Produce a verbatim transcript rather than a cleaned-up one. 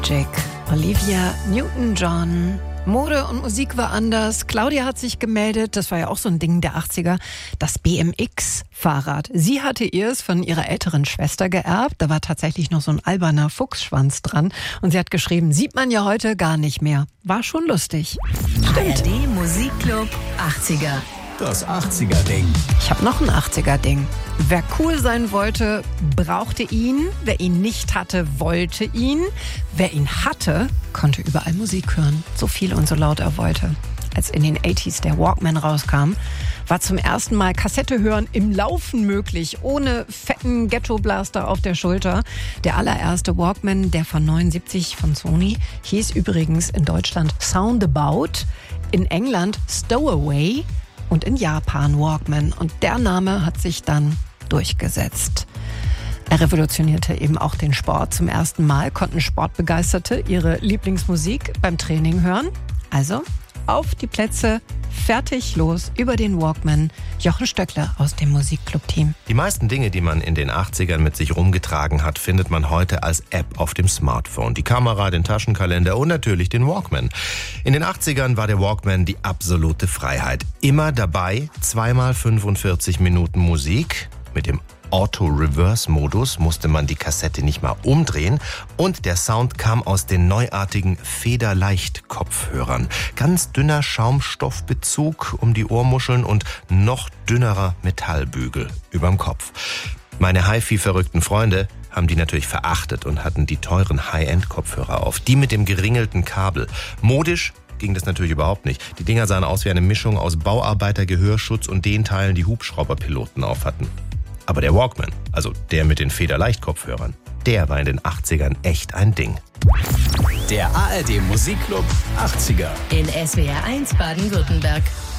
Jack, Olivia Newton-John. Mode und Musik war anders. Claudia hat sich gemeldet, das war ja auch so ein Ding der achtziger, das B M X-Fahrrad. Sie hatte ihrs von ihrer älteren Schwester geerbt. Da war tatsächlich noch so ein alberner Fuchsschwanz dran. Und sie hat geschrieben, sieht man ja heute gar nicht mehr. War schon lustig. A R D Musikclub achtziger. Das achtziger-Ding. Ich habe noch ein achtziger-Ding. Wer cool sein wollte, brauchte ihn. Wer ihn nicht hatte, wollte ihn. Wer ihn hatte, konnte überall Musik hören. So viel und so laut er wollte. Als in den achtziger der Walkman rauskam, war zum ersten Mal Kassette hören im Laufen möglich, ohne fetten Ghetto-Blaster auf der Schulter. Der allererste Walkman, der von neunundsiebzig von Sony, hieß übrigens in Deutschland Soundabout, in England Stowaway und in Japan Walkman. Und der Name hat sich dann durchgesetzt. Er revolutionierte eben auch den Sport. Zum ersten Mal konnten Sportbegeisterte ihre Lieblingsmusik beim Training hören. Also auf die Plätze, fertig, los über den Walkman. Jochen Stöckler aus dem Musikclub-Team. Die meisten Dinge, die man in den achtzigern mit sich rumgetragen hat, findet man heute als App auf dem Smartphone. Die Kamera, den Taschenkalender und natürlich den Walkman. In den achtzigern war der Walkman die absolute Freiheit. Immer dabei, zweimal fünfundvierzig Minuten Musik. Mit dem Auto-Reverse-Modus musste man die Kassette nicht mal umdrehen und der Sound kam aus den neuartigen Federleicht-Kopfhörern. Ganz dünner Schaumstoffbezug um die Ohrmuscheln und noch dünnerer Metallbügel überm Kopf. Meine Hi-Fi-verrückten Freunde haben die natürlich verachtet und hatten die teuren High-End-Kopfhörer auf, die mit dem geringelten Kabel. Modisch ging das natürlich überhaupt nicht. Die Dinger sahen aus wie eine Mischung aus Bauarbeiter-Gehörschutz und den Teilen, die Hubschrauberpiloten aufhatten. Aber der Walkman, also der mit den Federleicht-Kopfhörern, der war in den achtzigern echt ein Ding. Der A R D Musikclub achtziger. In S W R eins Baden-Württemberg.